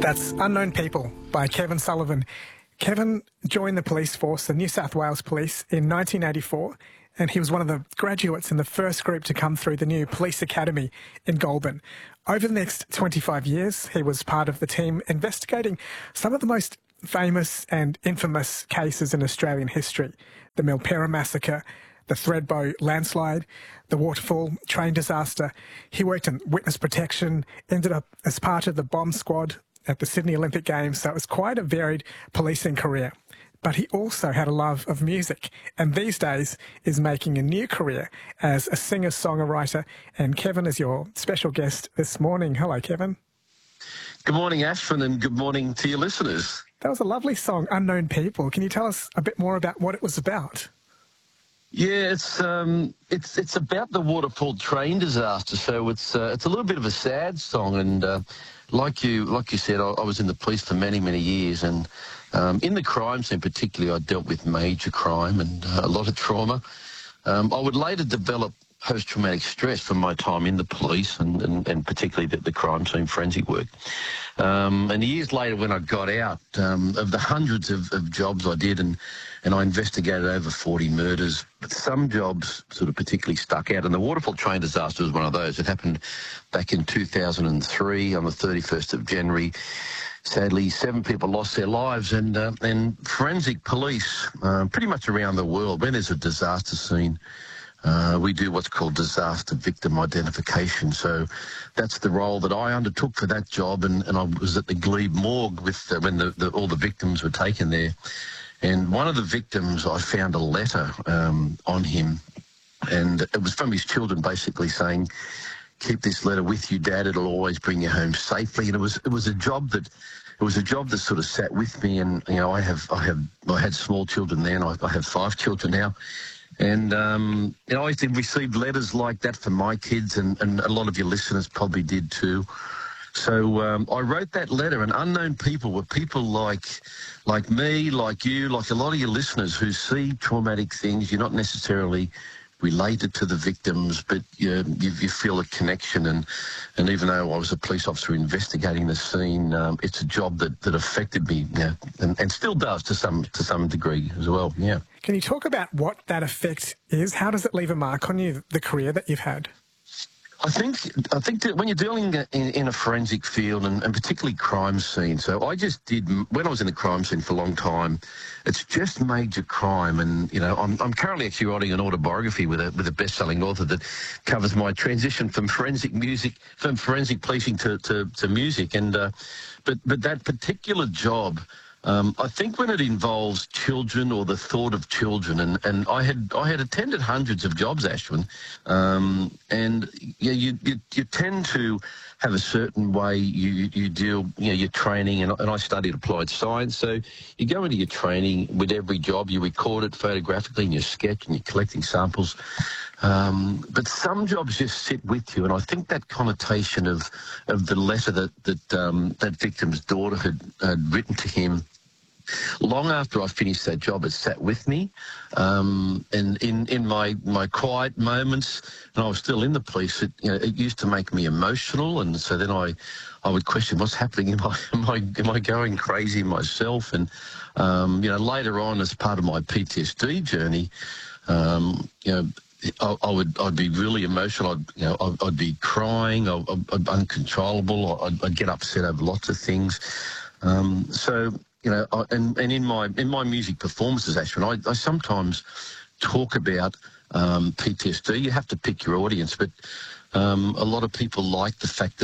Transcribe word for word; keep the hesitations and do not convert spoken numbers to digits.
That's Unknown People by Kevin Sullivan. Kevin joined the police force, the New South Wales Police, in nineteen eighty-four, and he was one of the graduates in the first group to come through the new police academy in Goulburn. Over the next twenty-five years, he was part of the team investigating some of the most famous and infamous cases in Australian history: the Milperra Massacre, the Thredbo landslide, the Waterfall train disaster. He worked in witness protection, ended up as part of the bomb squad at the Sydney Olympic Games, so it was quite a varied policing career. But he also had a love of music, and these days is making a new career as a singer-songwriter. And Kevin is your special guest this morning. Hello, Kevin. Good morning, Ashwin, and good morning to your listeners. That was a lovely song, Unknown People. Can you tell us a bit more about what it was about? Yeah, it's um, it's it's about the Waterfall train disaster. So it's uh, it's a little bit of a sad song, and uh, like you like you said, I, I was in the police for many many years, and um, in the crime scene particularly, I dealt with major crime and uh, a lot of trauma. Um, I would later develop post-traumatic stress from my time in the police, and and, and particularly the, the crime scene forensic work. Um, and years later, when I got out, um, of the hundreds of, of jobs I did, and and I investigated over forty murders, but some jobs sort of particularly stuck out. And the Waterfall train disaster was one of those. It happened back in two thousand three on the thirty-first of January. Sadly, seven people lost their lives, and uh, and forensic police, uh, pretty much around the world, when there's a disaster scene, Uh, we do what's called disaster victim identification. So that's the role that I undertook for that job, and, and I was at the Glebe morgue with uh, when the, the, all the victims were taken there. And one of the victims, I found a letter um, on him, and it was from his children basically saying, "Keep this letter with you, Dad. It'll always bring you home safely." And it was it was a job that it was a job that sort of sat with me. And you know, I have I have I had small children then. I, I have five children now. And, um, you know, I received letters like that from my kids, and, and a lot of your listeners probably did too. So um, I wrote that letter, and Unknown People were people like like me, like you, like a lot of your listeners who see traumatic things. You're not necessarily related to the victims, but you, you, you feel a connection. And, and even though I was a police officer investigating the scene, um, it's a job that, that affected me, you know, and, and still does to some to some degree as well, yeah. Can you talk about what that effect is? How does it leave a mark on you, the career that you've had? I think I think that when you're dealing in, in a forensic field, and, and particularly crime scene, so I just did, when I was in the crime scene for a long time, it's just major crime. And, you know, I'm, I'm currently actually writing an autobiography with a with a best-selling author that covers my transition from forensic music, from forensic policing to, to, to music. And uh, but but that particular job, Um, I think when it involves children or the thought of children, and, and I had I had attended hundreds of jobs, Ashwin, um, and you, you you you tend to have a certain way you you deal, you know, your training, and, and I studied applied science, so you go into your training with every job, you record it photographically in your sketch, and you're collecting samples. Um, but some jobs just sit with you, and I think that connotation of of the letter that that um, that victim's daughter had, had written to him, long after I finished that job, it sat with me. Um, and in, in my, my quiet moments, and I was still in the police, it, you know, it used to make me emotional. And so then I, I would question, what's happening? Am I, am I, am I going crazy myself? And, um, you know, later on, as part of my P T S D journey, um, you know, I, I would, I'd be really emotional. I'd, you know, I'd, I'd be crying. I'd, I'd be uncontrollable. I'd, I'd get upset over lots of things. Um, so, you know, I, and, and in my in my music performances, actually, I, I sometimes talk about um, P T S D. You have to pick your audience, but um, a lot of people like the fact